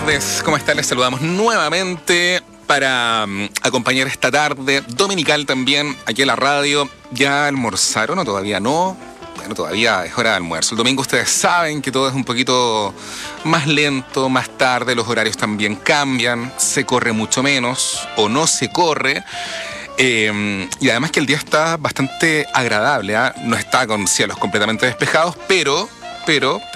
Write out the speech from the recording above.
tardes, ¿cómo están? Les saludamos nuevamente para acompañar esta tarde dominical también aquí en la radio. ¿Ya almorzaron o todavía no? Bueno, todavía es hora de almuerzo. El domingo ustedes saben que todo es un poquito más lento, más tarde, los horarios también cambian, se corre mucho menos o no se corre. Y además que el día está bastante agradable, ¿eh? No está con cielos completamente despejados, pero